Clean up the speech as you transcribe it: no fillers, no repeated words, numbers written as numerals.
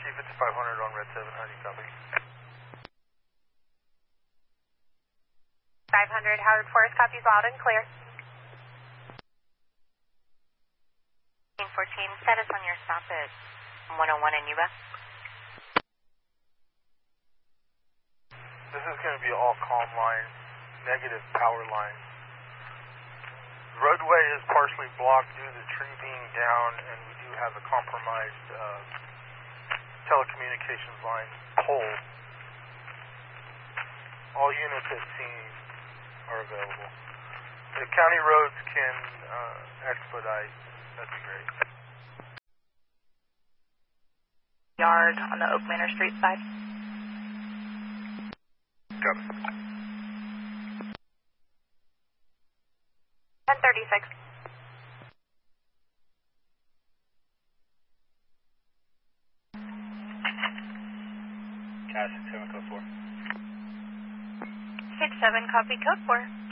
C5500 on Red 7, how do you copy? 500 Howard Forest copies loud and clear. 14, status on your stop at 101 in Yuba. This is going to be all calm lines, negative power lines. The roadway is partially blocked due to the tree being down, and we do have a compromised telecommunications line pole. All units at scene are available. If county roads can expedite, that'd be great. Yard on the Oak Manor Street side. Copy. 1036. Cash 67 code 4. 67 copy code 4.